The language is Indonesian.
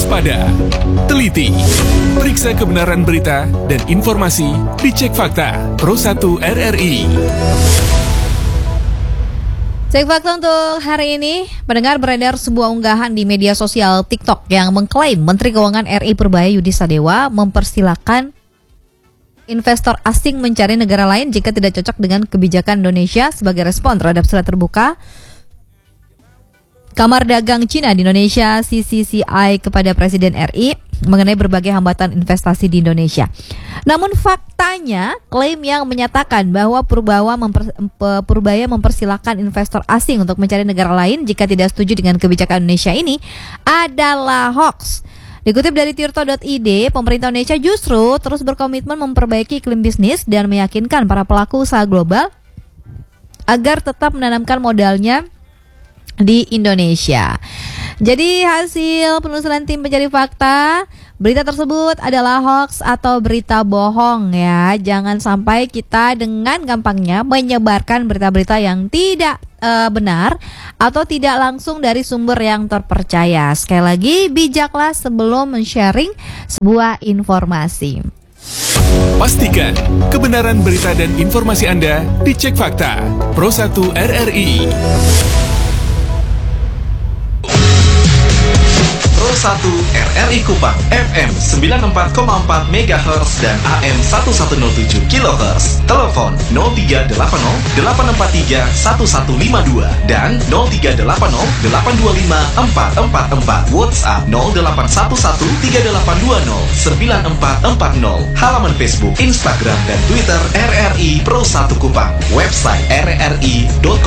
waspada, teliti, periksa kebenaran berita dan informasi, dicek fakta. Pro 1 RRI. Cek fakta untuk hari ini. Pendengar, beredar sebuah unggahan di media sosial TikTok yang mengklaim Menteri Keuangan RI Purbaya Yudi Sadewa mempersilahkan investor asing mencari negara lain jika tidak cocok dengan kebijakan Indonesia sebagai respon terhadap surat terbuka Kamar Dagang Cina di Indonesia CCCI kepada Presiden RI mengenai berbagai hambatan investasi di Indonesia. Namun faktanya, klaim yang menyatakan bahwa Purbaya mempersilahkan investor asing untuk mencari negara lain jika tidak setuju dengan kebijakan Indonesia ini adalah hoax. Dikutip dari tirto.id, pemerintah Indonesia justru terus berkomitmen memperbaiki iklim bisnis dan meyakinkan para pelaku usaha global agar tetap menanamkan modalnya di Indonesia. Jadi hasil penelusuran tim pencari fakta, berita tersebut adalah hoax atau berita bohong ya. Jangan sampai kita dengan gampangnya menyebarkan berita-berita yang tidak benar atau tidak langsung dari sumber yang terpercaya. Sekali lagi, bijaklah sebelum men-sharing sebuah informasi. Pastikan kebenaran berita dan informasi Anda dicek fakta. Pro 1 RRI. Pro 1 RRI Kupang FM 94,4 MHz dan AM 1107 kHz. Telepon 0380 843 1152 dan 0380 825 444. WhatsApp 0811 3820 9440. Halaman Facebook, Instagram dan Twitter RRI Pro 1 Kupang. Website rri.co.id.